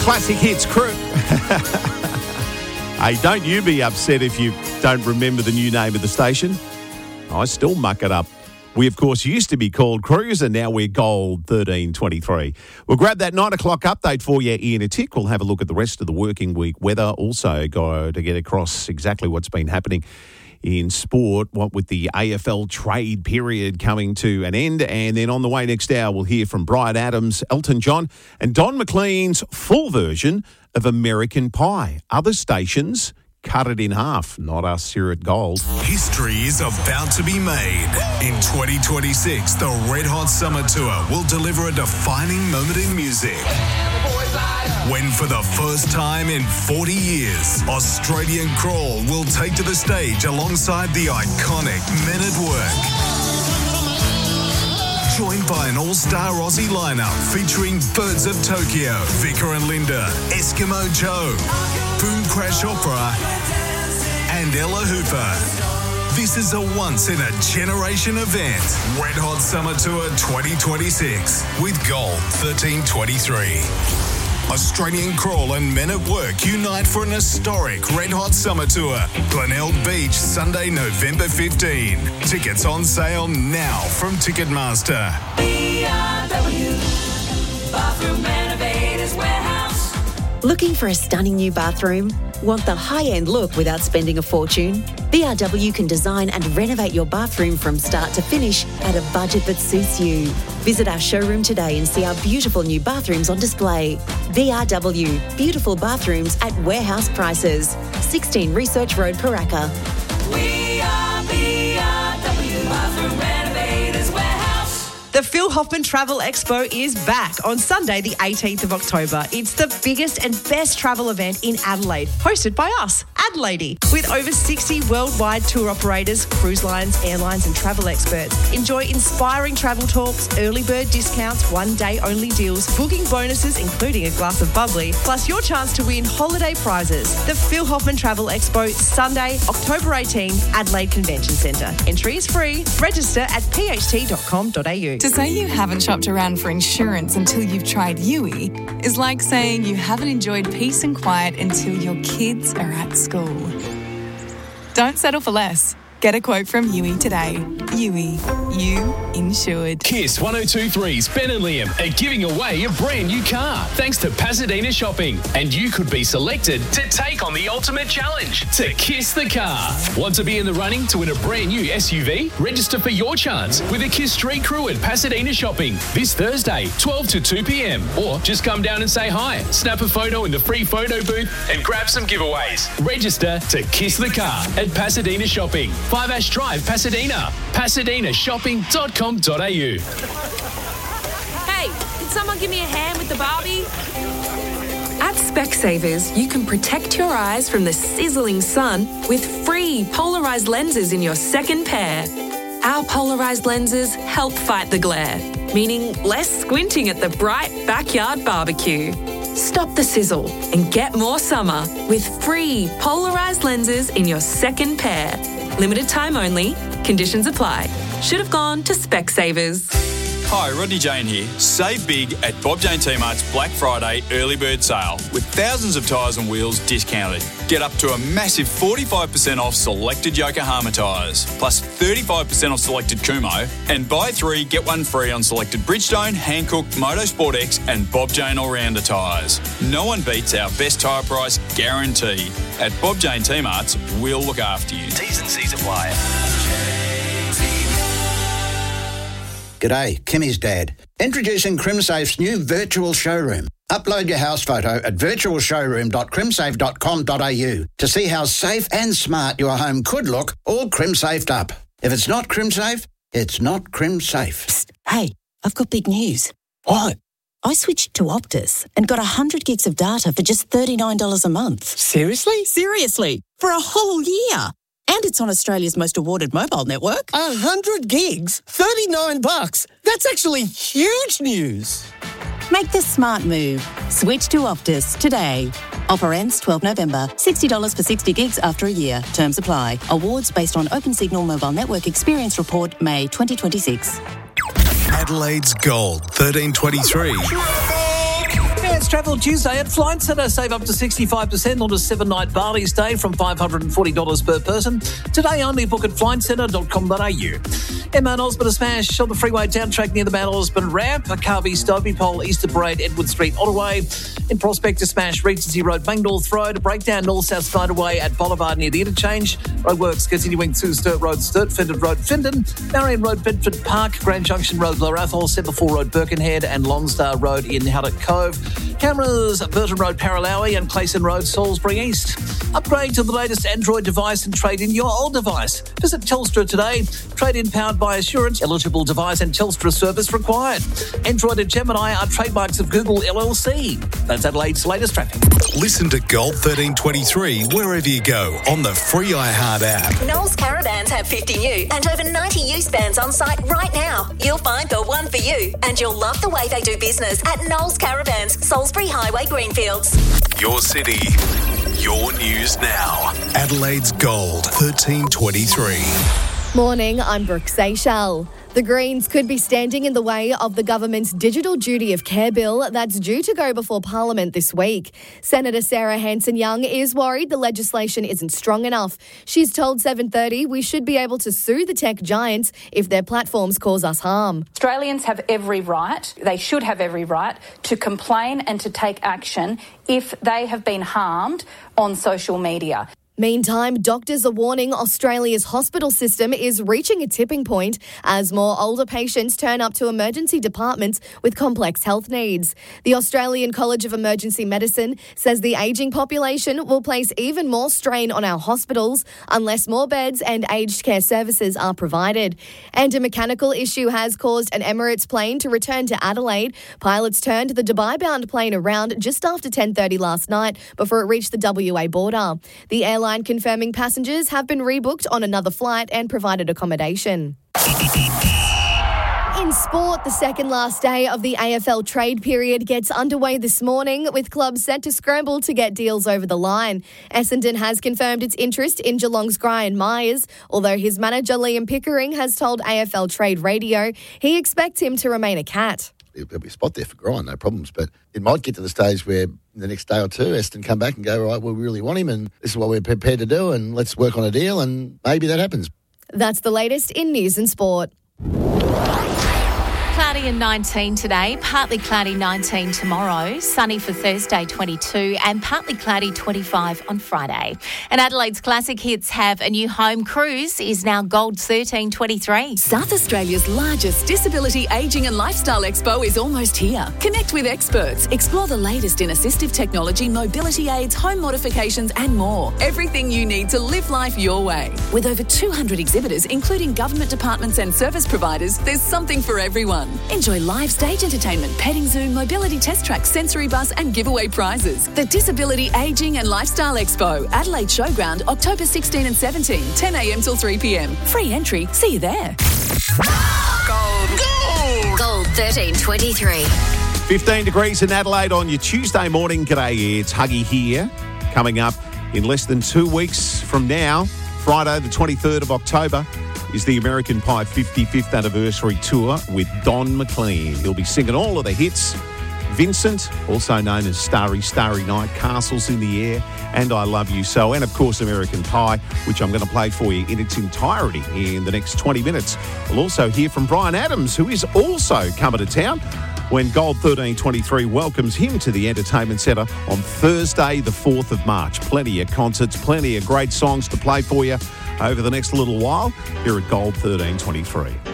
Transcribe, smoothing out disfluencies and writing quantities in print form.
Classic hits crew. Hey, don't you be upset if you don't remember the new name of the station. I still muck it up. We, of course, used to be called Cruise, and now we're Gold 1323. We'll grab that 9 o'clock update for you in a tick. We'll have a look at the rest of the working week weather. Also, go to get across exactly what's been happening in sport, what with the AFL trade period coming to an end. And then on the way next hour, we'll hear from Bryan Adams, Elton John, and Don McLean's full version of American Pie. Other stations cut it in half, not us here at Gold. History is about to be made. In 2026, the Red Hot Summer Tour will deliver a defining moment in music. When for the first time in 40 years, Australian Crawl will take to the stage alongside the iconic Men at Work. Joined by an all-star Aussie lineup featuring Birds of Tokyo, Vicar and Linda, Eskimo Joe, Boom Crash Opera, and Ella Hooper. This is a once-in-a-generation event. Red Hot Summer Tour 2026 with Gold 1323. Australian Crawl and Men at Work unite for an historic Red Hot Summer Tour. Glenelg Beach, Sunday, November 15. Tickets on sale now from Ticketmaster. BRW, Bathroom Renovators Warehouse. Looking for a stunning new bathroom? Want the high-end look without spending a fortune? BRW can design and renovate your bathroom from start to finish at a budget that suits you. Visit our showroom today and see our beautiful new bathrooms on display. BRW, beautiful bathrooms at warehouse prices. 16 Research Road, Paraka. We are BRW, Bathroom Renovators Warehouse. The Phil Hoffman Travel Expo is back on Sunday, the 18th of October. It's the biggest and best travel event in Adelaide, hosted by us, Adelaide. With over 60 worldwide tour operators, cruise lines, airlines and travel experts. Enjoy inspiring travel talks, early bird discounts, one-day only deals, booking bonuses including a glass of bubbly, plus your chance to win holiday prizes. The Phil Hoffman Travel Expo, Sunday, October 18, Adelaide Convention Centre. Entry is free. Register at pht.com.au. To say you haven't shopped around for insurance until you've tried Yui is like saying you haven't enjoyed peace and quiet until your kids are at school. Don't settle for less. Get a quote from Yui today. Yui, you insured. Kiss 102.3's Ben and Liam are giving away a brand new car thanks to Pasadena Shopping. And you could be selected to take on the ultimate challenge to kiss the car. Want to be in the running to win a brand new SUV? Register for your chance with a Kiss Street Crew at Pasadena Shopping this Thursday, 12 to 2 p.m. Or just come down and say hi, snap a photo in the free photo booth and grab some giveaways. Register to kiss the car at Pasadena Shopping. 5 Ash Drive, Pasadena. PasadenaShopping.com.au. Hey, can someone give me a hand with the Barbie? At Specsavers, you can protect your eyes from the sizzling sun with free polarised lenses in your second pair. Our polarised lenses help fight the glare, meaning less squinting at the bright backyard barbecue. Stop the sizzle and get more summer with free polarised lenses in your second pair. Limited time only. Conditions apply. Should have gone to Specsavers. Hi, Rodney Jane here. Save big at Bob Jane T-Mart's Black Friday early bird sale with thousands of tyres and wheels discounted. Get up to a massive 45% off selected Yokohama tyres, plus 35% off selected Kumho, and buy 3, get 1 free on selected Bridgestone, Hankook, Motorsport X and Bob Jane All-Rounder tyres. No one beats our best tyre price guarantee. At Bob Jane T-Mart's, we'll look after you. T's and C's apply. G'day, Kimmy's dad. Introducing CrimSafe's new virtual showroom. Upload your house photo at virtualshowroom.crimsafe.com.au to see how safe and smart your home could look, all CrimSafed up. If it's not CrimSafe, it's not CrimSafe. Psst, hey, I've got big news. What? I switched to Optus and got 100 gigs of data for just $39 a month. Seriously? Seriously, for a whole year. And it's on Australia's most awarded mobile network. 100 gigs? $39? That's actually huge news. Make the smart move. Switch to Optus today. Offer ends 12 November. $60 for 60 gigs after a year. Terms apply. Awards based on Opensignal Mobile Network Experience Report, May 2026. Adelaide's Gold 1323. Let's Travel Tuesday at Flight Centre. Save up to 65% on a 7-night Bali stay from $540 per person. Today only. Book at flightcentre.com.au. In Mount Osborne, a smash on the freeway down track near the Mount Osborne ramp. A Carvey Stobie Pole, Easter Parade, Edward Street, Ottaway. In Prospect, a smash, Regency Road, Bank North Road. A breakdown, North-South Spiderway at Boulevard near the interchange. Roadworks continuing to Sturt Road, Sturt, Findon Road, Findon. Marion Road, Bedford Park. Grand Junction Road, Lower Athol. Semaphore Road, Birkenhead. And Longstar Road in Haddock Cove. Cameras, Burton Road, Paralowie and Clayson Road, Salisbury East. Upgrade to the latest Android device and trade in your old device. Visit Telstra today. Trade-in powered by Assurance. Eligible device and Telstra service required. Android and Gemini are trademarks of Google LLC. That's Adelaide's latest traffic. Listen to Gold 1323 wherever you go on the free iHeart app. Knowles Caravans have 50 new and over 90 used vans on site right now. You'll find the one for you, and you'll love the way they do business at Knowles Caravans, Salisbury Highway, Greenfields. Your city, your news now. Adelaide's Gold 1323. Morning, I'm Brooke Seychelles. The Greens could be standing in the way of the government's Digital Duty of Care bill that's due to go before Parliament this week. Senator Sarah Hanson-Young is worried the legislation isn't strong enough. She's told 7:30 we should be able to sue the tech giants if their platforms cause us harm. Australians have every right, they should have every right, to complain and to take action if they have been harmed on social media. Meantime, doctors are warning Australia's hospital system is reaching a tipping point as more older patients turn up to emergency departments with complex health needs. The Australian College of Emergency Medicine says the ageing population will place even more strain on our hospitals unless more beds and aged care services are provided. And a mechanical issue has caused an Emirates plane to return to Adelaide. Pilots turned the Dubai-bound plane around just after 10:30 last night before it reached the WA border. The airline confirming passengers have been rebooked on another flight and provided accommodation. In sport, the second last day of the AFL trade period gets underway this morning, with clubs set to scramble to get deals over the line. Essendon has confirmed its interest in Geelong's Gryan Myers, although his manager Liam Pickering has told AFL Trade Radio he expects him to remain a Cat. There'll be a spot there for Gryan, no problems. But it might get to the stage where the next day or two, Essendon come back and go, right, well, we really want him and this is what we're prepared to do and let's work on a deal, and maybe that happens. That's the latest in news and sport. Cloudy and 19 today, partly cloudy 19 tomorrow, sunny for Thursday 22 and partly cloudy 25 on Friday. And Adelaide's classic hits have a new home. Cruise is now Gold 1323. South Australia's largest disability, ageing and lifestyle expo is almost here. Connect with experts, explore the latest in assistive technology, mobility aids, home modifications and more. Everything you need to live life your way. With over 200 exhibitors, including government departments and service providers, there's something for everyone. Enjoy live stage entertainment, petting zoo, mobility test track, sensory bus and giveaway prizes. The Disability, Ageing and Lifestyle Expo, Adelaide Showground, October 16 and 17, 10 a.m. till 3 p.m. Free entry. See you there. Gold 1323. 15 degrees in Adelaide on your Tuesday morning. G'day, it's Huggy here. Coming up in less than 2 weeks from now, Friday the 23rd of October, is the American Pie 55th anniversary tour with Don McLean. He'll be singing all of the hits. Vincent, also known as Starry, Starry Night, Castles in the Air, and I Love You So, and of course American Pie, which I'm going to play for you in its entirety in the next 20 minutes. We'll also hear from Brian Adams, who is also coming to town when Gold 1323 welcomes him to the Entertainment Centre on Thursday the 4th of March. Plenty of concerts, plenty of great songs to play for you over the next little while here at Gold 1323.